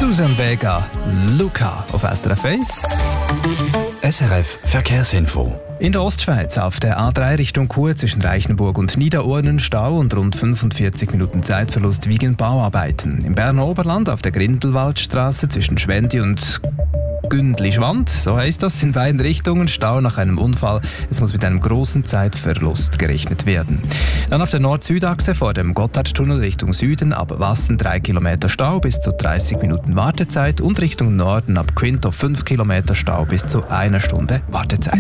Susan Vega, Luca auf SRF 1. SRF Verkehrsinfo. In der Ostschweiz auf der A3 Richtung Chur zwischen Reichenburg und Niederurnen Stau und rund 45 Minuten Zeitverlust wegen Bauarbeiten. Im Berner Oberland auf der Grindelwaldstraße zwischen Schwendi und Gündli-Schwand, so heißt das, in beiden Richtungen Stau nach einem Unfall. Es muss mit einem großen Zeitverlust gerechnet werden. Dann auf der Nord-Süd-Achse vor dem Gotthardtunnel Richtung Süden ab Wassen 3 Kilometer Stau bis zu 30 Minuten Wartezeit und Richtung Norden ab Quinto 5 Kilometer Stau bis zu 1 Stunde Wartezeit.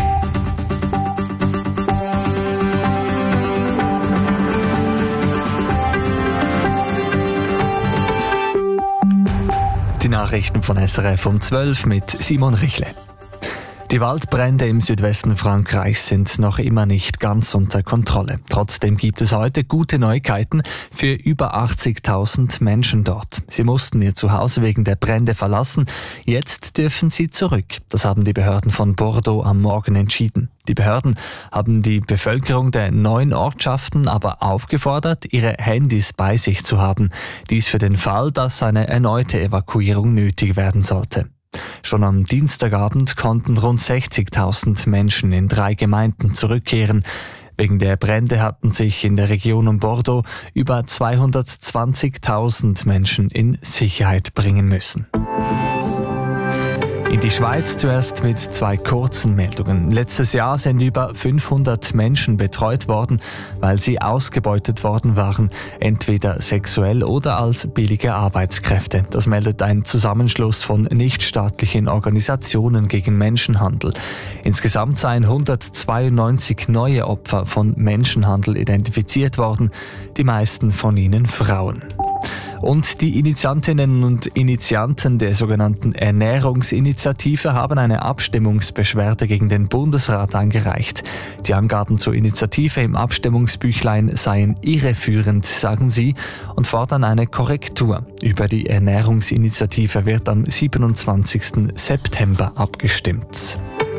Die Nachrichten von SRF um 12 mit Simon Richle. Die Waldbrände im Südwesten Frankreichs sind noch immer nicht ganz unter Kontrolle. Trotzdem gibt es heute gute Neuigkeiten für über 80.000 Menschen dort. Sie mussten ihr Zuhause wegen der Brände verlassen. Jetzt dürfen sie zurück. Das haben die Behörden von Bordeaux am Morgen entschieden. Die Behörden haben die Bevölkerung der 9 Ortschaften aber aufgefordert, ihre Handys bei sich zu haben. Dies für den Fall, dass eine erneute Evakuierung nötig werden sollte. Schon am Dienstagabend konnten rund 60.000 Menschen in 3 Gemeinden zurückkehren. Wegen der Brände hatten sich in der Region um Bordeaux über 220.000 Menschen in Sicherheit bringen müssen. In die Schweiz zuerst mit 2 kurzen Meldungen. Letztes Jahr sind über 500 Menschen betreut worden, weil sie ausgebeutet worden waren, entweder sexuell oder als billige Arbeitskräfte. Das meldet ein Zusammenschluss von nichtstaatlichen Organisationen gegen Menschenhandel. Insgesamt seien 192 neue Opfer von Menschenhandel identifiziert worden, die meisten von ihnen Frauen. Und die Initiantinnen und Initianten der sogenannten Ernährungsinitiative haben eine Abstimmungsbeschwerde gegen den Bundesrat eingereicht. Die Angaben zur Initiative im Abstimmungsbüchlein seien irreführend, sagen sie, und fordern eine Korrektur. Über die Ernährungsinitiative wird am 27. September abgestimmt.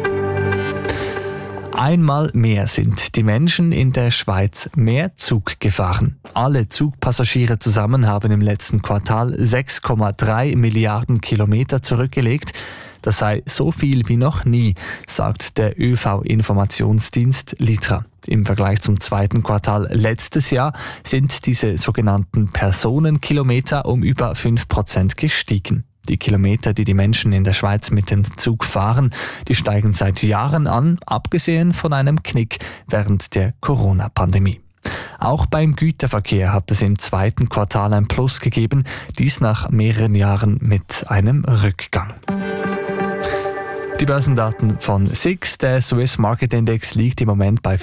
Einmal mehr sind die Menschen in der Schweiz mehr Zug gefahren. Alle Zugpassagiere zusammen haben im letzten Quartal 6,3 Milliarden Kilometer zurückgelegt. Das sei so viel wie noch nie, sagt der ÖV-Informationsdienst Litra. Im Vergleich zum zweiten Quartal letztes Jahr sind diese sogenannten Personenkilometer um über 5% gestiegen. Die Kilometer, die die Menschen in der Schweiz mit dem Zug fahren, die steigen seit Jahren an, abgesehen von einem Knick während der Corona-Pandemie. Auch beim Güterverkehr hat es im zweiten Quartal ein Plus gegeben, dies nach mehreren Jahren mit einem Rückgang. Die Börsendaten von SIX, der Swiss Market Index, liegt im Moment bei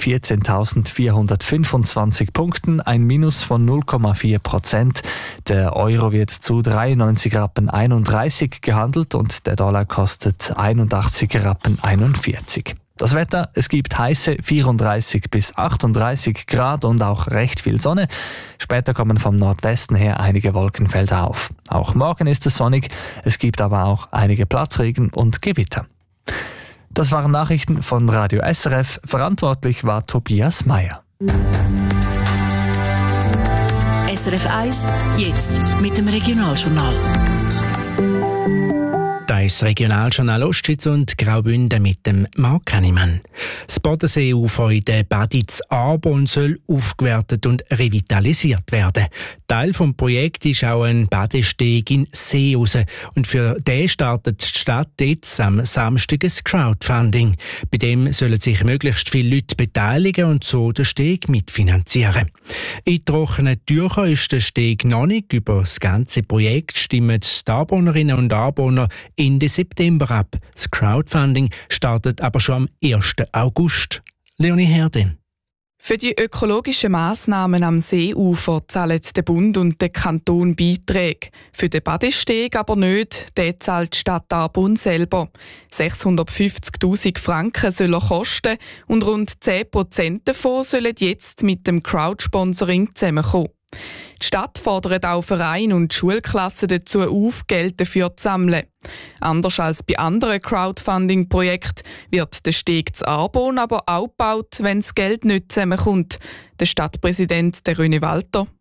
14.425 Punkten, ein Minus von 0,4%. Der Euro wird zu 93,31 Rappen gehandelt und der Dollar kostet 81,41 Rappen. Das Wetter, es gibt heiße 34 bis 38 Grad und auch recht viel Sonne. Später kommen vom Nordwesten her einige Wolkenfelder auf. Auch morgen ist es sonnig, es gibt aber auch einige Platzregen und Gewitter. Das waren Nachrichten von Radio SRF. Verantwortlich war Tobias Meyer. SRF 1, jetzt mit dem Regionaljournal. Da ist das Regionaljournal Ostschweiz und Graubünden mit dem Marc Hannemann. Das Bodenseeufer in der Baditz Arbon soll aufgewertet und revitalisiert werden. Teil des Projekts ist auch ein Badesteg in See raus. Und für den startet die Stadt jetzt am Samstag ein Crowdfunding. Bei dem sollen sich möglichst viele Leute beteiligen und so den Steg mitfinanzieren. In trockenen Tüchern ist der Steg noch nicht. Über das ganze Projekt stimmen die Arbonerinnen und Arboner Ende September ab. Das Crowdfunding startet aber schon am 1. August. Leonie Herde. Für die ökologischen Massnahmen am Seeufer zahlen der Bund und der Kanton Beiträge. Für den Badesteg aber nicht, den zahlt die Stadt Arbon selber. 650'000 Franken sollen kosten und rund 10% davon sollen jetzt mit dem Crowdsponsoring zusammenkommen. Die Stadt fordert auch Vereine und Schulklassen dazu auf, Geld dafür zu sammeln. Anders als bei anderen Crowdfunding-Projekten wird der Steg zu Arbon aber auch gebaut, wenn das Geld nicht zusammenkommt. Der Stadtpräsident, der René Walter. Das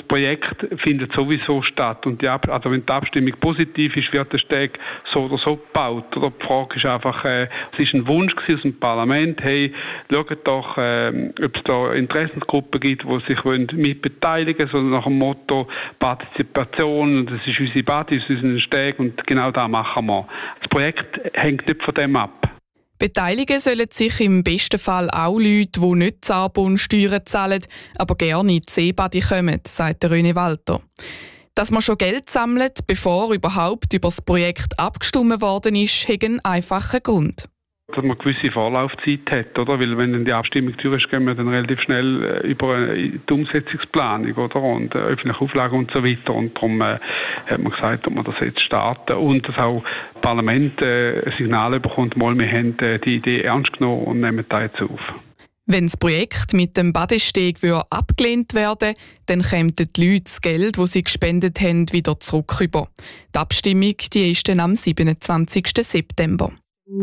Projekt findet sowieso statt. Und wenn die Abstimmung positiv ist, wird der Steg so oder so gebaut. Oder die Frage ist einfach, es ist ein Wunsch aus dem Parlament, hey, schaut doch, ob es da Interessensgruppen gibt, die sich mit beteiligen, so nach dem Motto Partizipation, und das ist unsere Badis, unser Steg, und genau das machen wir. Das Projekt hängt nicht von dem ab. Beteiligen sollen sich im besten Fall auch Leute, die nicht die Arbonsteuern zahlen, aber gerne in die Seebadi kommen, sagt René Walter. Dass man schon Geld sammelt, bevor überhaupt über das Projekt abgestimmt worden ist, hat einen einfachen Grund. Dass man eine gewisse Vorlaufzeit hat, oder? Weil wenn dann die Abstimmung durch ist, gehen wir dann relativ schnell über die Umsetzungsplanung, oder? Und öffentliche Auflagen und so weiter. Und darum hat man gesagt, ob man das jetzt starten. Und dass auch das Parlament ein Signal bekommt, mal, wir haben die Idee ernst genommen und nehmen das jetzt auf. Wenn das Projekt mit dem Badesteg abgelehnt werden, dann kämen die Leute das Geld, das sie gespendet haben, wieder zurück rüber. Die Abstimmung ist dann am 27. September.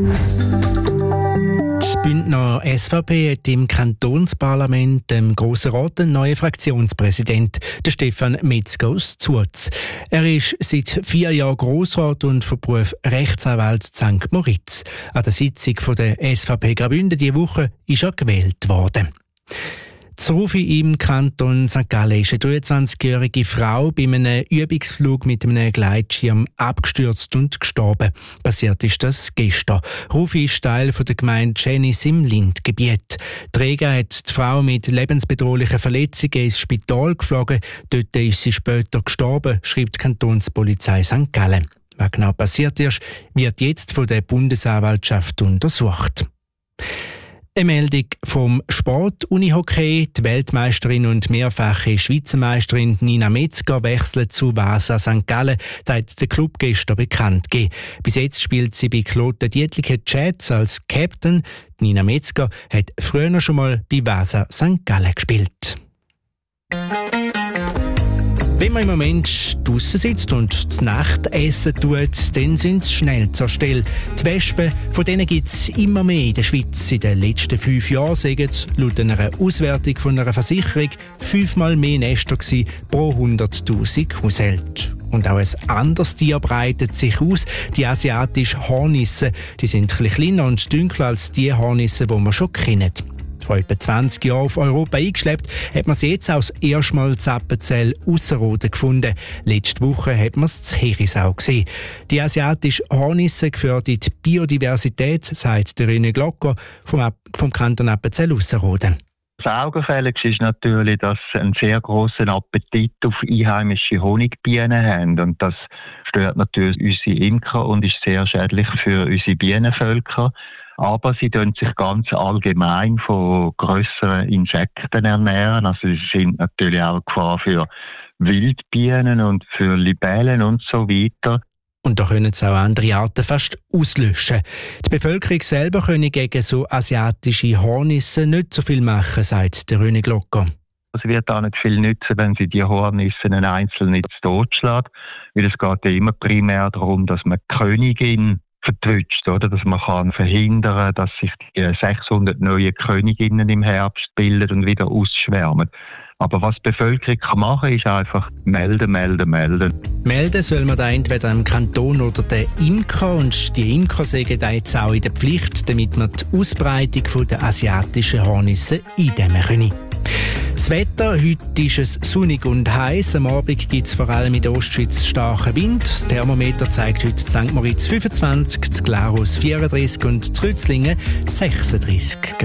Das Bündner SVP hat im Kantonsparlament dem Grossen Rat einen neuen Fraktionspräsident, den Stefan Metzger aus Zurz. Er ist seit 4 Jahren Grossrat und von Beruf Rechtsanwalt in St. Moritz. An der Sitzung der SVP Graubünden diese Woche ist er gewählt worden. Rufi im Kanton St. Gallen ist eine 23-jährige Frau bei einem Übungsflug mit einem Gleitschirm abgestürzt und gestorben. Passiert ist das gestern. Rufi ist Teil der Gemeinde Schenis im Lindgebiet. Träger hat die Frau mit lebensbedrohlichen Verletzungen ins Spital geflogen. Dort ist sie später gestorben, schreibt die Kantonspolizei St. Gallen. Was genau passiert ist, wird jetzt von der Bundesanwaltschaft untersucht. Eine Meldung vom Sport. Unihockey. Die Weltmeisterin und mehrfache Schweizer Meisterin Nina Metzger wechselt zu Vasa St. Gallen. Das hat der Club gestern bekannt gegeben. Bis jetzt spielt sie bei Kloten Dietliken Jets als Captain. Nina Metzger hat früher schon mal bei Vasa St. Gallen gespielt. Wenn man im Moment draussen sitzt und die Nacht essen tut, dann sind sie schnell zur Stelle. Die Wespen, von denen gibt es immer mehr in der Schweiz. In den letzten 5 Jahren sagen es laut einer Auswertung von einer Versicherung 5-mal mehr Nester gewesen pro 100'000 Haushalte. Und auch ein anderes Tier breitet sich aus, die asiatische Hornisse. Die sind ein bisschen kleiner und dunkler als die Hornisse, die wir schon kennen. Vor etwa 20 Jahren auf Europa eingeschleppt, hat man sie jetzt aus erstmal in Appenzell Ausserrhoden gefunden. Letzte Woche hat man es in Herisau gesehen. Die asiatische Hornisse gefährdet die Biodiversität, sagt René Glocker vom Kanton Appenzell Ausserrhoden. Das Augenfälligste ist natürlich, dass sie einen sehr grossen Appetit auf einheimische Honigbienen haben. Und das stört natürlich unsere Imker und ist sehr schädlich für unsere Bienenvölker. Aber sie ernähren sich ganz allgemein von grösseren Insekten ernähren. Also sie sind natürlich auch eine Gefahr für Wildbienen und für Libellen und so weiter. Und da können sie auch andere Arten fast auslöschen. Die Bevölkerung selber könne gegen so asiatische Hornisse nicht so viel machen, sagt der René Glocker. Es wird auch nicht viel nützen, wenn sie die Hornissen einzeln nicht totschlägt. Weil es geht ja immer primär darum, dass man die Königin vertwitscht, oder? Dass man kann verhindern, dass sich die 600 neue Königinnen im Herbst bilden und wieder ausschwärmen. Aber was die Bevölkerung machen kann, ist einfach melden. Melden soll man da entweder im Kanton oder den Imker. Und die Imker sagen da jetzt auch in der Pflicht, damit man die Ausbreitung der asiatischen Hornisse eindämmen können. Das Wetter, heute ist es sonnig und heiß. Am Abend gibt es vor allem in der Ostschweiz starken Wind. Das Thermometer zeigt heute in St. Moritz 25, in Glarus 34 und in Rützlingen 36 Grad.